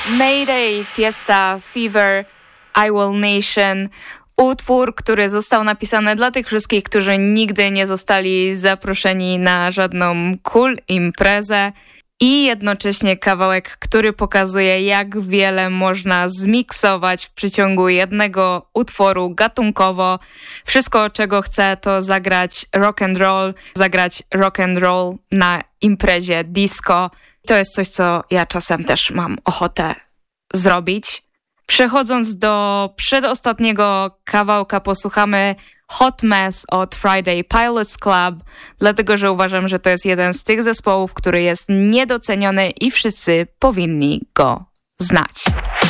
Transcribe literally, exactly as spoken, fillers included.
Mayday, Fiesta, Fever, I Will Nation. Utwór, który został napisany dla tych wszystkich, którzy nigdy nie zostali zaproszeni na żadną cool imprezę i jednocześnie kawałek, który pokazuje, jak wiele można zmiksować w przeciągu jednego utworu gatunkowo. Wszystko, czego chcę, to zagrać rock and roll, zagrać rock and roll na imprezie disco. To jest coś, co ja czasem też mam ochotę zrobić. Przechodząc do przedostatniego kawałka, posłuchamy Hot Mess od Friday Pilots Club, dlatego że uważam, że to jest jeden z tych zespołów, który jest niedoceniony i wszyscy powinni go znać.